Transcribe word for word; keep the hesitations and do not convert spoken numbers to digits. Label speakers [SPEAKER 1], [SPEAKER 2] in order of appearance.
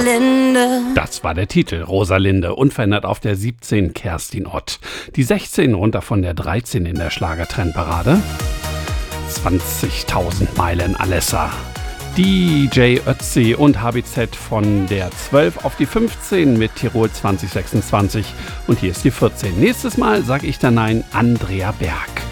[SPEAKER 1] Rosalinde.
[SPEAKER 2] Das war der Titel, Rosalinde, unverändert auf der siebzehn, Kerstin Ott. Die sechzehn runter von der dreizehn in der Schlagertrendparade. zwanzigtausend Meilen Alessa. D J Ötzi und H B Z von der zwölf auf die fünfzehn mit Tirol zwanzig sechsundzwanzig. Und hier ist die vierzehn. Nächstes Mal sage ich dann nein, Andrea Berg.